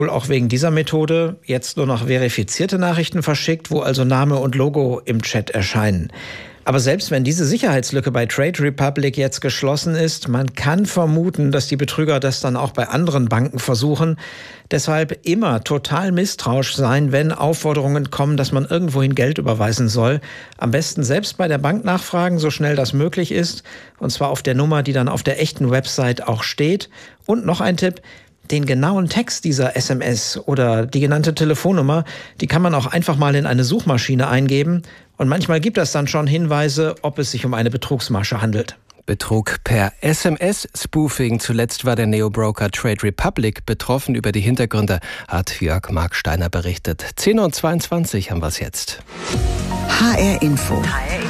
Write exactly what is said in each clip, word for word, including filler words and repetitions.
Wohl auch wegen dieser Methode jetzt nur noch verifizierte Nachrichten verschickt, wo also Name und Logo im Chat erscheinen. Aber selbst wenn diese Sicherheitslücke bei Trade Republic jetzt geschlossen ist, man kann vermuten, dass die Betrüger das dann auch bei anderen Banken versuchen. Deshalb immer total misstrauisch sein, wenn Aufforderungen kommen, dass man irgendwohin Geld überweisen soll. Am besten selbst bei der Bank nachfragen, so schnell das möglich ist. Und zwar auf der Nummer, die dann auf der echten Website auch steht. Und noch ein Tipp: Den genauen Text dieser S M S oder die genannte Telefonnummer, die kann man auch einfach mal in eine Suchmaschine eingeben. Und manchmal gibt es dann schon Hinweise, ob es sich um eine Betrugsmasche handelt. Betrug per S M S, Spoofing. Zuletzt war der Neobroker Trade Republic betroffen. Über die Hintergründe hat Jörg Marksteiner berichtet. zehn Uhr zweiundzwanzig haben wir es jetzt. H R Info.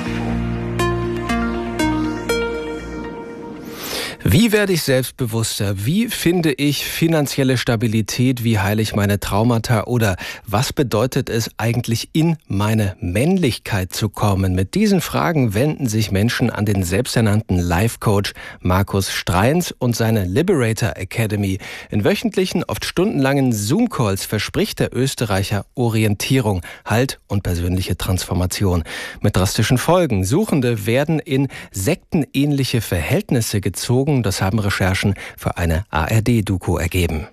Wie werde ich selbstbewusster? Wie finde ich finanzielle Stabilität? Wie heile ich meine Traumata? Oder was bedeutet es eigentlich, in meine Männlichkeit zu kommen? Mit diesen Fragen wenden sich Menschen an den selbsternannten Life-Coach Markus Streins und seine Liberator Academy. In wöchentlichen, oft stundenlangen Zoom-Calls verspricht der Österreicher Orientierung, Halt und persönliche Transformation. Mit drastischen Folgen. Suchende werden in sektenähnliche Verhältnisse gezogen. Das haben Recherchen für eine A R D-Doku ergeben.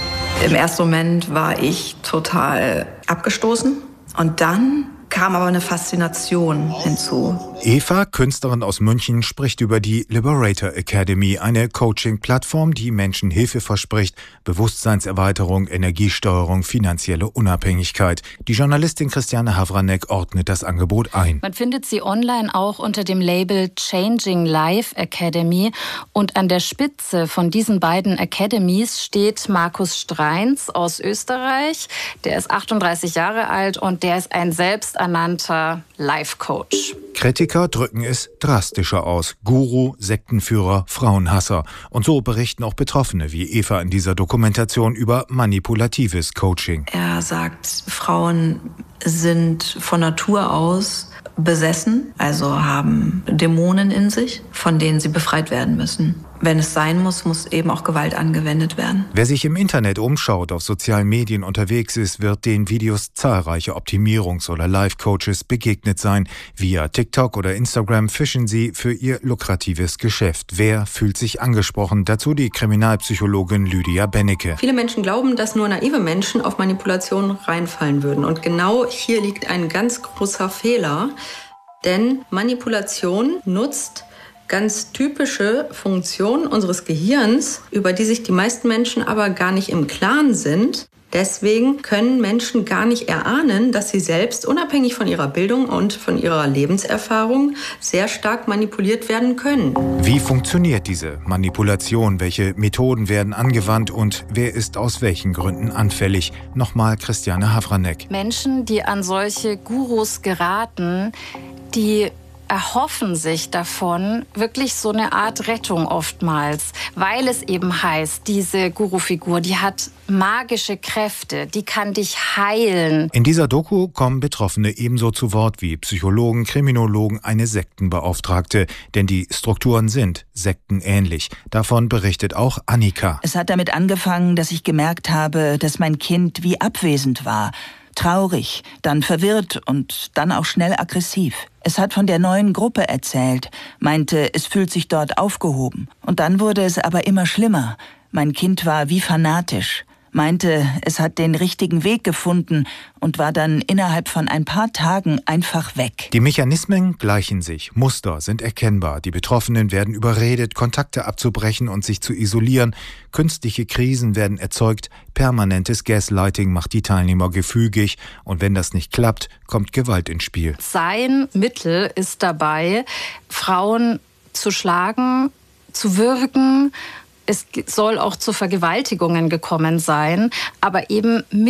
Im ersten Moment war ich total abgestoßen und dann kam aber eine Faszination hinzu. Eva, Künstlerin aus München, spricht über die Liberator Academy, eine Coaching-Plattform, die Menschen Hilfe verspricht, Bewusstseinserweiterung, Energiesteuerung, finanzielle Unabhängigkeit. Die Journalistin Christiane Havranek ordnet das Angebot ein. Man findet sie online auch unter dem Label Changing Life Academy. Und an der Spitze von diesen beiden Academies steht Markus Streins aus Österreich. Der ist achtunddreißig Jahre alt und der ist ein selbsternannter Life-Coach. Kritiker drücken es drastischer aus. Guru, Sektenführer, Frauenhasser. Und so berichten auch Betroffene wie Eva in dieser Dokumentation über manipulatives Coaching. Er sagt, Frauen sind von Natur aus besessen, also haben Dämonen in sich, von denen sie befreit werden müssen. Wenn es sein muss, muss eben auch Gewalt angewendet werden. Wer sich im Internet umschaut, auf sozialen Medien unterwegs ist, wird den Videos zahlreiche Optimierungs- oder Life-Coaches begegnet sein. Via TikTok oder Instagram fischen sie für ihr lukratives Geschäft. Wer fühlt sich angesprochen? Dazu die Kriminalpsychologin Lydia Bennecke. Viele Menschen glauben, dass nur naive Menschen auf Manipulation reinfallen würden. Und genau hier liegt ein ganz großer Fehler. Denn Manipulation nutzt ganz typische Funktionen unseres Gehirns, über die sich die meisten Menschen aber gar nicht im Klaren sind. Deswegen können Menschen gar nicht erahnen, dass sie selbst, unabhängig von ihrer Bildung und von ihrer Lebenserfahrung, sehr stark manipuliert werden können. Wie funktioniert diese Manipulation? Welche Methoden werden angewandt und wer ist aus welchen Gründen anfällig? Nochmal Christiane Havranek. Menschen, die an solche Gurus geraten, die erhoffen sich davon wirklich so eine Art Rettung oftmals, weil es eben heißt, diese Guru-Figur, die hat magische Kräfte, die kann dich heilen. In dieser Doku kommen Betroffene ebenso zu Wort wie Psychologen, Kriminologen, eine Sektenbeauftragte, denn die Strukturen sind sektenähnlich. Davon berichtet auch Annika. Es hat damit angefangen, dass ich gemerkt habe, dass mein Kind wie abwesend war. Traurig, dann verwirrt und dann auch schnell aggressiv. Es hat von der neuen Gruppe erzählt, meinte, es fühlt sich dort aufgehoben. Und dann wurde es aber immer schlimmer. Mein Kind war wie fanatisch, meinte, es hat den richtigen Weg gefunden und war dann innerhalb von ein paar Tagen einfach weg. Die Mechanismen gleichen sich, Muster sind erkennbar. Die Betroffenen werden überredet, Kontakte abzubrechen und sich zu isolieren. Künstliche Krisen werden erzeugt, permanentes Gaslighting macht die Teilnehmer gefügig und wenn das nicht klappt, kommt Gewalt ins Spiel. Sein Mittel ist dabei, Frauen zu schlagen, zu würgen. Es soll auch zu Vergewaltigungen gekommen sein, aber eben mit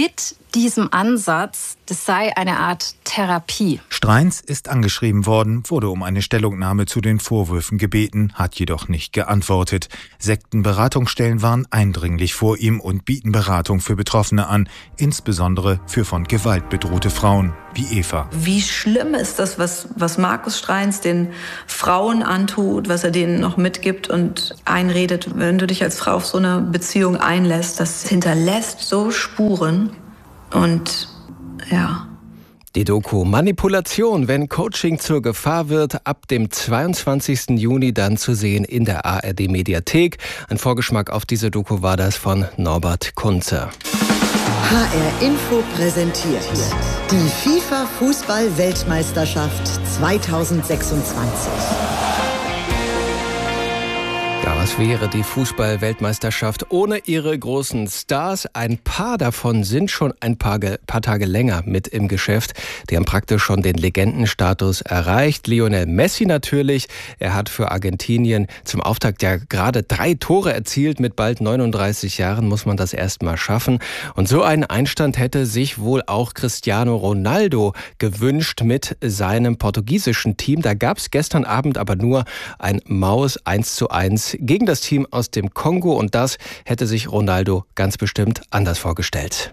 diesem Ansatz, das sei eine Art Therapie. Streins ist angeschrieben worden, wurde um eine Stellungnahme zu den Vorwürfen gebeten, hat jedoch nicht geantwortet. Sektenberatungsstellen waren eindringlich vor ihm und bieten Beratung für Betroffene an, insbesondere für von Gewalt bedrohte Frauen wie Eva. Wie schlimm ist das, was, was Markus Streins den Frauen antut, was er denen noch mitgibt und einredet, wenn du dich als Frau auf so eine Beziehung einlässt, das hinterlässt so Spuren und ja. Die Doku Manipulation, wenn Coaching zur Gefahr wird, ab dem zweiundzwanzigsten Juni dann zu sehen in der A R D-Mediathek. Ein Vorgeschmack auf diese Doku war das von Norbert Kunze. H R Info präsentiert die FIFA-Fußball-Weltmeisterschaft zweitausendsechsundzwanzig. Ja, was wäre die Fußball-Weltmeisterschaft ohne ihre großen Stars? Ein paar davon sind schon ein paar, paar Tage länger mit im Geschäft. Die haben praktisch schon den Legendenstatus erreicht. Lionel Messi natürlich. Er hat für Argentinien zum Auftakt ja gerade drei Tore erzielt. Mit bald neununddreißig Jahren muss man das erst mal schaffen. Und so einen Einstand hätte sich wohl auch Cristiano Ronaldo gewünscht mit seinem portugiesischen Team. Da gab es gestern Abend aber nur ein Maus eins zu eins gegen das Team aus dem Kongo, und das hätte sich Ronaldo ganz bestimmt anders vorgestellt.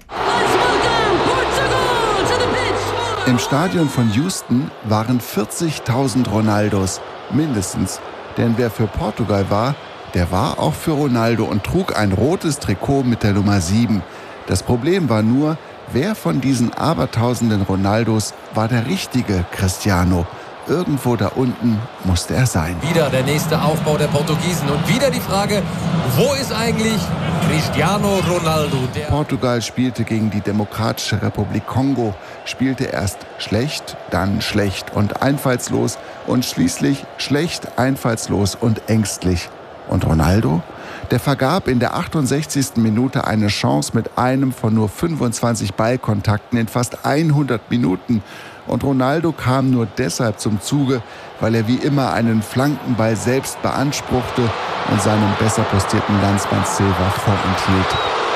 Im Stadion von Houston waren vierzigtausend Ronaldos, mindestens. Denn wer für Portugal war, der war auch für Ronaldo und trug ein rotes Trikot mit der Nummer sieben. Das Problem war nur, wer von diesen abertausenden Ronaldos war der richtige Cristiano? Irgendwo da unten musste er sein. Wieder der nächste Aufbau der Portugiesen und wieder die Frage, wo ist eigentlich Cristiano Ronaldo? Der Portugal spielte gegen die Demokratische Republik Kongo, spielte erst schlecht, dann schlecht und einfallslos und schließlich schlecht, einfallslos und ängstlich. Und Ronaldo? Der vergab in der achtundsechzigsten Minute eine Chance mit einem von nur fünfundzwanzig Ballkontakten in fast hundert Minuten. Und Ronaldo kam nur deshalb zum Zuge, weil er wie immer einen Flankenball selbst beanspruchte und seinem besser postierten Landsmann Silva vorenthielt.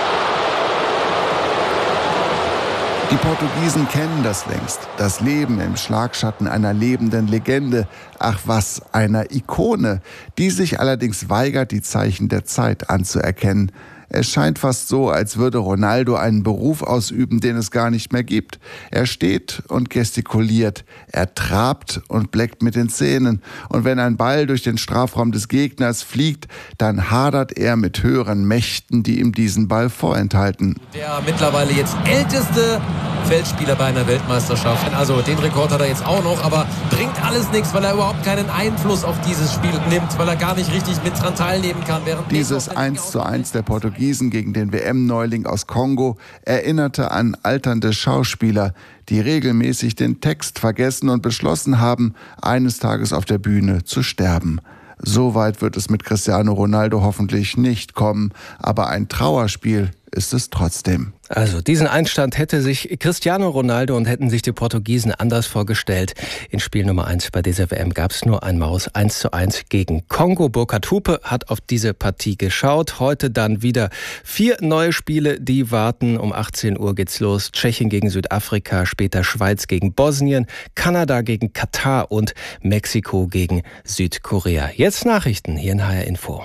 Die Portugiesen kennen das längst. Das Leben im Schlagschatten einer lebenden Legende. Ach was, einer Ikone, die sich allerdings weigert, die Zeichen der Zeit anzuerkennen. Es scheint fast so, als würde Ronaldo einen Beruf ausüben, den es gar nicht mehr gibt. Er steht und gestikuliert, er trabt und bleckt mit den Zähnen. Und wenn ein Ball durch den Strafraum des Gegners fliegt, dann hadert er mit höheren Mächten, die ihm diesen Ball vorenthalten. Der mittlerweile jetzt älteste Feldspieler bei einer Weltmeisterschaft. Also den Rekord hat er jetzt auch noch, aber bringt alles nichts, weil er überhaupt keinen Einfluss auf dieses Spiel nimmt, weil er gar nicht richtig mit dran teilnehmen kann. Während Dieses eins zu eins der Portugiesen gegen den W M-Neuling aus Kongo erinnerte an alternde Schauspieler, die regelmäßig den Text vergessen und beschlossen haben, eines Tages auf der Bühne zu sterben. So weit wird es mit Cristiano Ronaldo hoffentlich nicht kommen, aber ein Trauerspiel ist es trotzdem. Also diesen Einstand hätte sich Cristiano Ronaldo und hätten sich die Portugiesen anders vorgestellt. In Spiel Nummer eins bei dieser W M gab es nur ein Maus eins zu eins gegen Kongo. Burkhard Hupe hat auf diese Partie geschaut. Heute dann wieder vier neue Spiele, die warten. Um achtzehn Uhr geht's los. Tschechien gegen Südafrika, später Schweiz gegen Bosnien, Kanada gegen Katar und Mexiko gegen Südkorea. Jetzt Nachrichten hier in H R Info.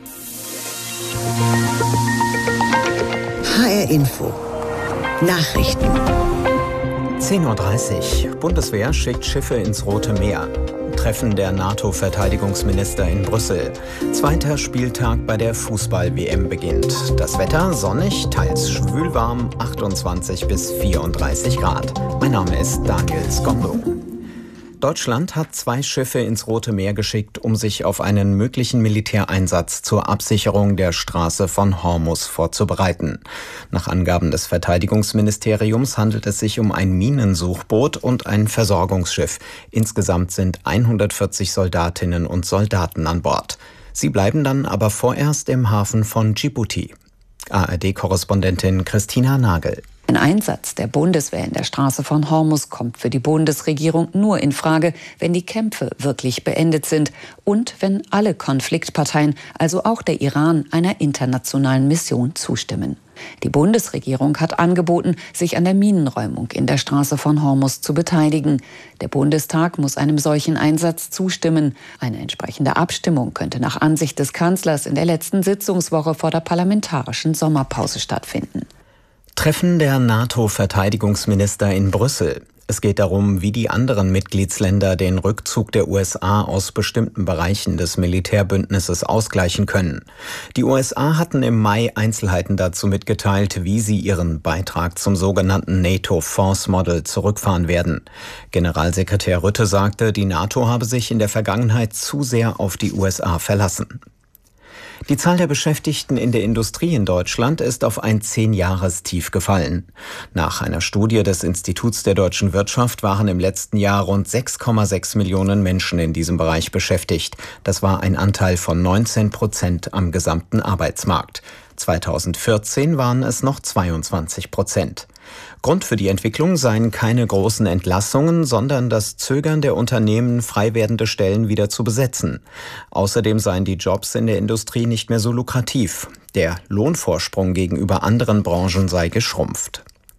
H R Info. Nachrichten. zehn Uhr dreißig. Bundeswehr schickt Schiffe ins Rote Meer. Treffen der NATO-Verteidigungsminister in Brüssel. Zweiter Spieltag bei der Fußball-W M beginnt. Das Wetter sonnig, teils schwülwarm, achtundzwanzig bis vierunddreißig Grad. Mein Name ist Daniel Skondo. Deutschland hat zwei Schiffe ins Rote Meer geschickt, um sich auf einen möglichen Militäreinsatz zur Absicherung der Straße von Hormuz vorzubereiten. Nach Angaben des Verteidigungsministeriums handelt es sich um ein Minensuchboot und ein Versorgungsschiff. Insgesamt sind hundertvierzig Soldatinnen und Soldaten an Bord. Sie bleiben dann aber vorerst im Hafen von Djibouti. A R D-Korrespondentin Christina Nagel. Ein Einsatz der Bundeswehr in der Straße von Hormuz kommt für die Bundesregierung nur in Frage, wenn die Kämpfe wirklich beendet sind und wenn alle Konfliktparteien, also auch der Iran, einer internationalen Mission zustimmen. Die Bundesregierung hat angeboten, sich an der Minenräumung in der Straße von Hormuz zu beteiligen. Der Bundestag muss einem solchen Einsatz zustimmen. Eine entsprechende Abstimmung könnte nach Ansicht des Kanzlers in der letzten Sitzungswoche vor der parlamentarischen Sommerpause stattfinden. Treffen der NATO-Verteidigungsminister in Brüssel. Es geht darum, wie die anderen Mitgliedsländer den Rückzug der U S A aus bestimmten Bereichen des Militärbündnisses ausgleichen können. Die U S A hatten im Mai Einzelheiten dazu mitgeteilt, wie sie ihren Beitrag zum sogenannten NATO Force Model zurückfahren werden. Generalsekretär Rutte sagte, die NATO habe sich in der Vergangenheit zu sehr auf die U S A verlassen. Die Zahl der Beschäftigten in der Industrie in Deutschland ist auf ein Zehn-Jahres-Tief gefallen. Nach einer Studie des Instituts der deutschen Wirtschaft waren im letzten Jahr rund sechs Komma sechs Millionen Menschen in diesem Bereich beschäftigt. Das war ein Anteil von neunzehn Prozent am gesamten Arbeitsmarkt. zweitausendvierzehn waren es noch zweiundzwanzig Prozent. Grund für die Entwicklung seien keine großen Entlassungen, sondern das Zögern der Unternehmen, frei werdende Stellen wieder zu besetzen. Außerdem seien die Jobs in der Industrie nicht mehr so lukrativ. Der Lohnvorsprung gegenüber anderen Branchen sei geschrumpft.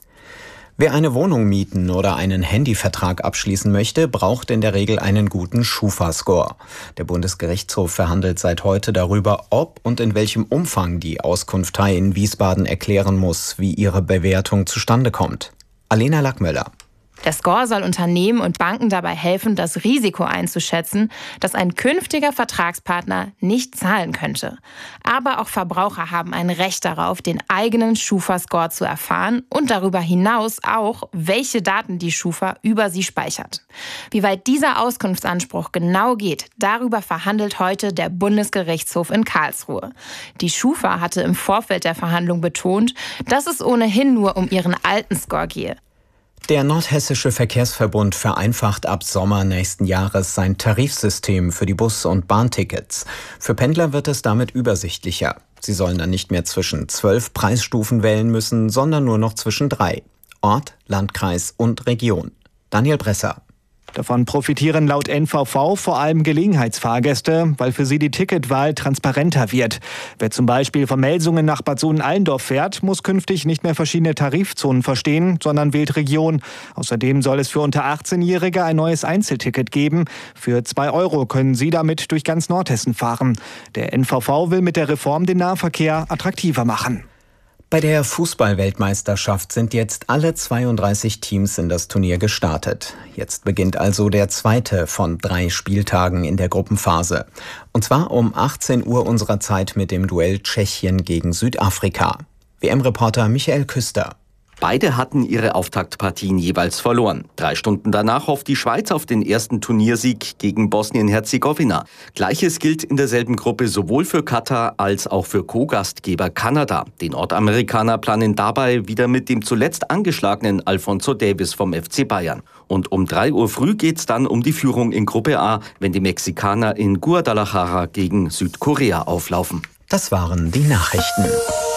Wer eine Wohnung mieten oder einen Handyvertrag abschließen möchte, braucht in der Regel einen guten Schufa-Score. Der Bundesgerichtshof verhandelt seit heute darüber, ob und in welchem Umfang die Auskunftei in Wiesbaden erklären muss, wie ihre Bewertung zustande kommt. Alena Lackmöller. Der Score soll Unternehmen und Banken dabei helfen, das Risiko einzuschätzen, dass ein künftiger Vertragspartner nicht zahlen könnte. Aber auch Verbraucher haben ein Recht darauf, den eigenen Schufa-Score zu erfahren und darüber hinaus auch, welche Daten die Schufa über sie speichert. Wie weit dieser Auskunftsanspruch genau geht, darüber verhandelt heute der Bundesgerichtshof in Karlsruhe. Die Schufa hatte im Vorfeld der Verhandlung betont, dass es ohnehin nur um ihren alten Score gehe. Der Nordhessische Verkehrsverbund vereinfacht ab Sommer nächsten Jahres sein Tarifsystem für die Bus- und Bahntickets. Für Pendler wird es damit übersichtlicher. Sie sollen dann nicht mehr zwischen zwölf Preisstufen wählen müssen, sondern nur noch zwischen drei: Ort, Landkreis und Region. Daniel Bresser. Davon profitieren laut N V V vor allem Gelegenheitsfahrgäste, weil für sie die Ticketwahl transparenter wird. Wer zum Beispiel von Melsungen nach Bad Sohn-Allendorf fährt, muss künftig nicht mehr verschiedene Tarifzonen verstehen, sondern wählt Region. Außerdem soll es für unter achtzehnjährige ein neues Einzelticket geben. Für zwei Euro können sie damit durch ganz Nordhessen fahren. Der N V V will mit der Reform den Nahverkehr attraktiver machen. Bei der Fußball-Weltmeisterschaft sind jetzt alle zweiunddreißig Teams in das Turnier gestartet. Jetzt beginnt also der zweite von drei Spieltagen in der Gruppenphase. Und zwar um achtzehn Uhr unserer Zeit mit dem Duell Tschechien gegen Südafrika. W M-Reporter Michael Küster. Beide hatten ihre Auftaktpartien jeweils verloren. Drei Stunden danach hofft die Schweiz auf den ersten Turniersieg gegen Bosnien-Herzegowina. Gleiches gilt in derselben Gruppe sowohl für Katar als auch für Co-Gastgeber Kanada. Die Nordamerikaner planen dabei wieder mit dem zuletzt angeschlagenen Alphonso Davies vom F C Bayern. Und um drei Uhr früh geht's dann um die Führung in Gruppe A, wenn die Mexikaner in Guadalajara gegen Südkorea auflaufen. Das waren die Nachrichten.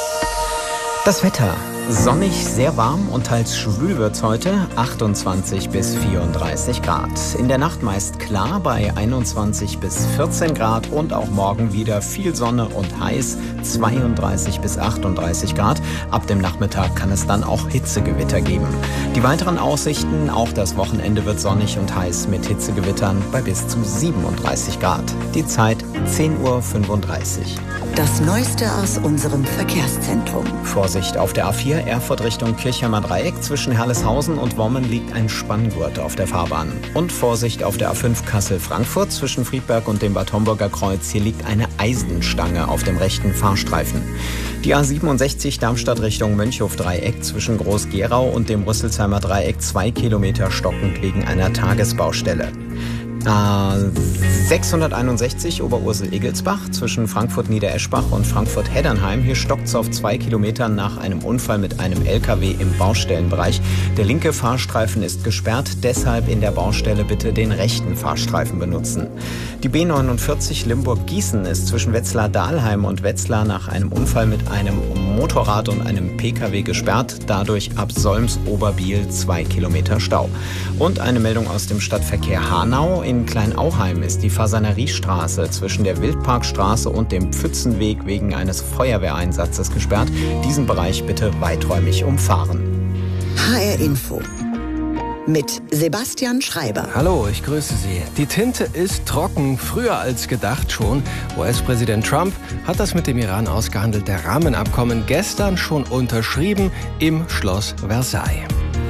Das Wetter. Sonnig, sehr warm und teils schwül wird's heute, achtundzwanzig bis vierunddreißig Grad. In der Nacht meist klar bei einundzwanzig bis vierzehn Grad und auch morgen wieder viel Sonne und heiß, zweiunddreißig bis achtunddreißig Grad. Ab dem Nachmittag kann es dann auch Hitzegewitter geben. Die weiteren Aussichten, auch das Wochenende wird sonnig und heiß mit Hitzegewittern bei bis zu siebenunddreißig Grad. Die Zeit zehn Uhr fünfunddreißig. Das Neueste aus unserem Verkehrszentrum. Vorsicht auf der A vier, Erfurt Richtung Kirchheimer Dreieck. Zwischen Herleshausen und Wommen liegt ein Spanngurt auf der Fahrbahn. Und Vorsicht auf der A fünf Kassel-Frankfurt zwischen Friedberg und dem Bad Homburger Kreuz. Hier liegt eine Eisenstange auf dem rechten Fahrstreifen. Die A siebenundsechzig Darmstadt Richtung Mönchhof-Dreieck zwischen Groß-Gerau und dem Rüsselsheimer Dreieck zwei Kilometer stockend wegen einer Tagesbaustelle. A sechshunderteinundsechzig Oberursel-Egelsbach zwischen Frankfurt-Niedereschbach und Frankfurt-Heddernheim. Hier stockt es auf zwei Kilometern nach einem Unfall mit einem L K W im Baustellenbereich. Der linke Fahrstreifen ist gesperrt, deshalb in der Baustelle bitte den rechten Fahrstreifen benutzen. Die B neunundvierzig Limburg-Gießen ist zwischen Wetzlar-Dahlheim und Wetzlar nach einem Unfall mit einem Motorrad und einem P K W gesperrt. Dadurch ab Solms-Oberbiel zwei Kilometer Stau. Und eine Meldung aus dem Stadtverkehr Hanau. in Kleinauheim ist die Fasaneriestraße zwischen der Wildparkstraße und dem Pfützenweg wegen eines Feuerwehreinsatzes gesperrt. Diesen Bereich bitte weiträumig umfahren. H R Info mit Sebastian Schreiber. Hallo, ich grüße Sie. Die Tinte ist trocken, früher als gedacht schon. U S-Präsident Trump hat das mit dem Iran ausgehandelte Rahmenabkommen gestern schon unterschrieben im Schloss Versailles.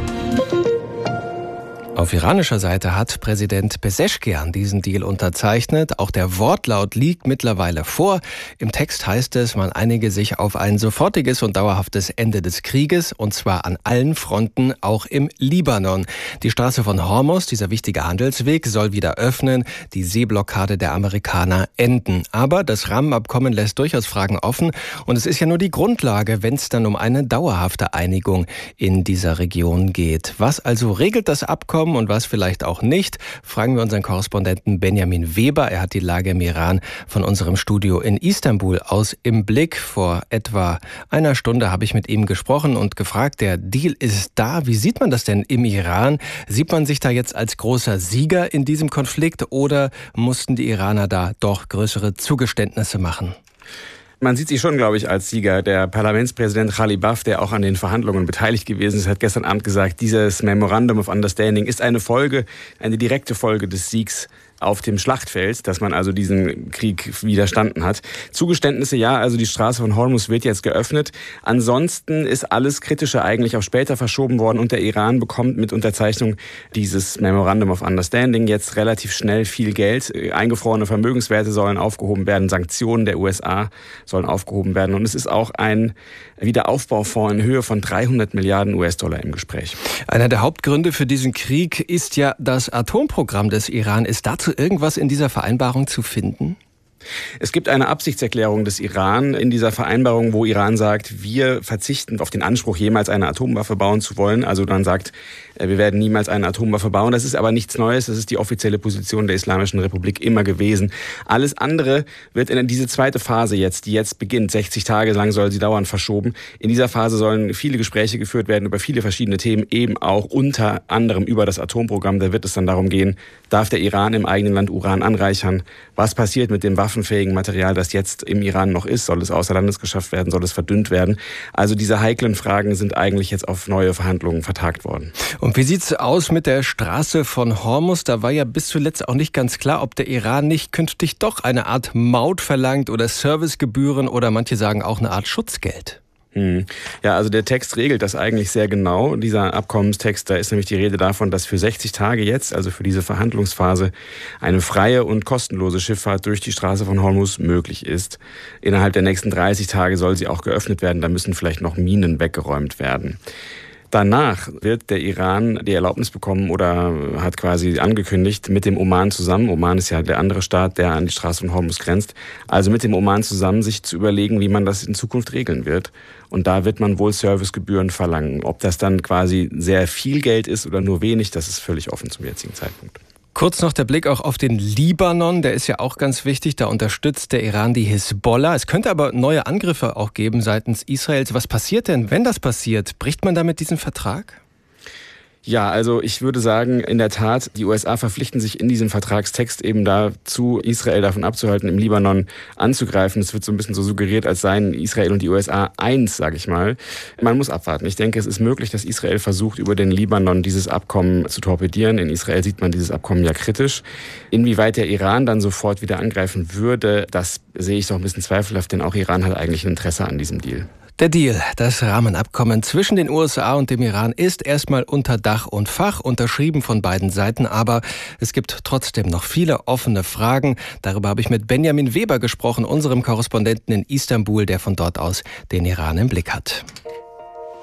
Auf iranischer Seite hat Präsident Pezeshkian diesen Deal unterzeichnet. Auch der Wortlaut liegt mittlerweile vor. Im Text heißt es, man einige sich auf ein sofortiges und dauerhaftes Ende des Krieges, und zwar an allen Fronten, auch im Libanon. Die Straße von Hormuz, dieser wichtige Handelsweg, soll wieder öffnen, die Seeblockade der Amerikaner enden. Aber das Rahmenabkommen lässt durchaus Fragen offen, und es ist ja nur die Grundlage, wenn es dann um eine dauerhafte Einigung in dieser Region geht. Was also regelt das Abkommen und was vielleicht auch nicht, fragen wir unseren Korrespondenten Benjamin Weber. Er hat die Lage im Iran von unserem Studio in Istanbul aus im Blick. Vor etwa einer Stunde habe ich mit ihm gesprochen und gefragt, der Deal ist da. Wie sieht man das denn im Iran? Sieht man sich da jetzt als großer Sieger in diesem Konflikt oder mussten die Iraner da doch größere Zugeständnisse machen? Man sieht sich schon, glaube ich, als Sieger. Der Parlamentspräsident Ghalibaf, der auch an den Verhandlungen beteiligt gewesen ist, hat gestern Abend gesagt, dieses Memorandum of Understanding ist eine Folge, eine direkte Folge des Siegs auf dem Schlachtfeld, dass man also diesen Krieg widerstanden hat. Zugeständnisse, ja, also die Straße von Hormuz wird jetzt geöffnet. Ansonsten ist alles Kritische eigentlich auf später verschoben worden und der Iran bekommt mit Unterzeichnung dieses Memorandum of Understanding jetzt relativ schnell viel Geld. Eingefrorene Vermögenswerte sollen aufgehoben werden, Sanktionen der U S A sollen aufgehoben werden und es ist auch ein Wiederaufbaufonds in Höhe von dreihundert Milliarden U S-Dollar im Gespräch. Einer der Hauptgründe für diesen Krieg ist ja das Atomprogramm des Iran. Ist dazu irgendwas in dieser Vereinbarung zu finden? Es gibt eine Absichtserklärung des Iran in dieser Vereinbarung, wo Iran sagt, wir verzichten auf den Anspruch, jemals eine Atomwaffe bauen zu wollen. Also dann sagt, wir werden niemals eine Atomwaffe bauen. Das ist aber nichts Neues. Das ist die offizielle Position der Islamischen Republik immer gewesen. Alles andere wird in diese zweite Phase jetzt, die jetzt beginnt, sechzig Tage lang soll sie dauern, verschoben. In dieser Phase sollen viele Gespräche geführt werden über viele verschiedene Themen, eben auch unter anderem über das Atomprogramm. Da wird es dann darum gehen, darf der Iran im eigenen Land Uran anreichern? Was passiert mit dem waffenfähigen Material, das jetzt im Iran noch ist? Soll es außer Landes geschafft werden? Soll es verdünnt werden? Also diese heiklen Fragen sind eigentlich jetzt auf neue Verhandlungen vertagt worden. Und wie sieht's aus mit der Straße von Hormuz? Da war ja bis zuletzt auch nicht ganz klar, ob der Iran nicht künftig doch eine Art Maut verlangt oder Servicegebühren oder manche sagen auch eine Art Schutzgeld. Hm. Ja, also der Text regelt das eigentlich sehr genau. Dieser Abkommenstext, da ist nämlich die Rede davon, dass für sechzig Tage jetzt, also für diese Verhandlungsphase, eine freie und kostenlose Schifffahrt durch die Straße von Hormuz möglich ist. Innerhalb der nächsten dreißig Tage soll sie auch geöffnet werden. Da müssen vielleicht noch Minen weggeräumt werden. Danach wird der Iran die Erlaubnis bekommen oder hat quasi angekündigt, mit dem Oman zusammen, Oman ist ja der andere Staat, der an die Straße von Hormuz grenzt, also mit dem Oman zusammen sich zu überlegen, wie man das in Zukunft regeln wird. Und da wird man wohl Servicegebühren verlangen. Ob das dann quasi sehr viel Geld ist oder nur wenig, das ist völlig offen zum jetzigen Zeitpunkt. Kurz noch der Blick auch auf den Libanon, der ist ja auch ganz wichtig, da unterstützt der Iran die Hisbollah. Es könnte aber neue Angriffe auch geben seitens Israels. Was passiert denn, wenn das passiert? Bricht man damit diesen Vertrag? Ja, also ich würde sagen, in der Tat, die U S A verpflichten sich in diesem Vertragstext eben dazu, Israel davon abzuhalten, im Libanon anzugreifen. Es wird so ein bisschen so suggeriert, als seien Israel und die U S A eins, sage ich mal. Man muss abwarten. Ich denke, es ist möglich, dass Israel versucht, über den Libanon dieses Abkommen zu torpedieren. In Israel sieht man dieses Abkommen ja kritisch. Inwieweit der Iran dann sofort wieder angreifen würde, das sehe ich doch ein bisschen zweifelhaft, denn auch Iran hat eigentlich ein Interesse an diesem Deal. Der Deal, das Rahmenabkommen zwischen den U S A und dem Iran ist erstmal unter Dach und Fach, unterschrieben von beiden Seiten, aber es gibt trotzdem noch viele offene Fragen. Darüber habe ich mit Benjamin Weber gesprochen, unserem Korrespondenten in Istanbul, der von dort aus den Iran im Blick hat.